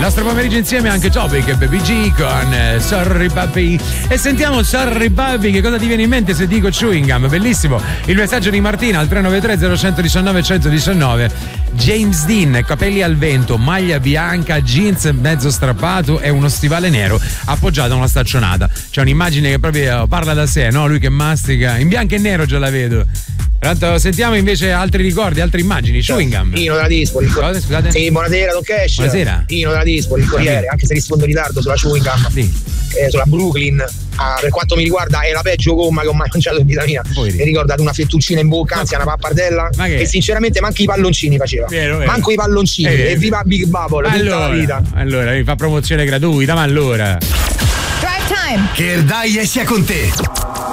nostro pomeriggio insieme anche Topic e Baby G con Sorry Papi. E sentiamo Sorry Papi, che cosa ti viene in mente se dico chewing gum? Bellissimo il messaggio di Martina al 393 0119 119. James Dean, capelli al vento, maglia bianca, jeans mezzo strappato e uno stivale nero appoggiato a una staccionata. C'è un'immagine che proprio parla da sé, no? Lui che mastica, in bianco e nero già la vedo. Tanto sentiamo invece altri ricordi, altre immagini. Chewing gum. Pino della Dispoli. Cosa, scusate? Sì, buonasera, Don Cash. Buonasera. Pino della Dispoli, il Corriere, anche se rispondo in ritardo sulla chewing gum. Sì. Sulla Brooklyn. Per quanto mi riguarda è la peggio gomma che ho mai mangiato in vita mia. Mi ricorda una fettuccina in bocca, anzi una pappardella. E sinceramente manco i palloncini faceva. Vero. Manco i palloncini. E viva Big Bubble tutta la vita. Allora, mi fa promozione gratuita, ma allora. Drive time. Che Erdaie sia con te.